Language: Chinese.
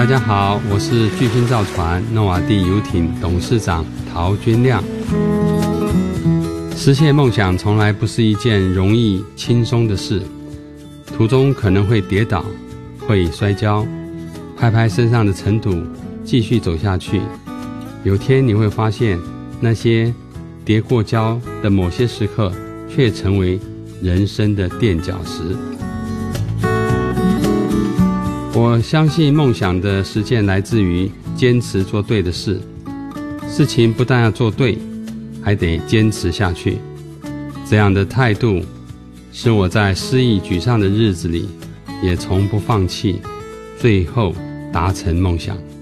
大家好，我是巨星造船诺瓦第游艇董事长陶君亮。实现梦想从来不是一件容易轻松的事，途中可能会跌倒，会摔跤，拍拍身上的尘土，继续走下去。有天你会发现，那些跌过跤的某些时刻，却成为人生的垫脚石。我相信梦想的实现来自于坚持做对的事，事情不但要做对，还得坚持下去。这样的态度使我在失意沮丧的日子里也从不放弃，最后达成梦想。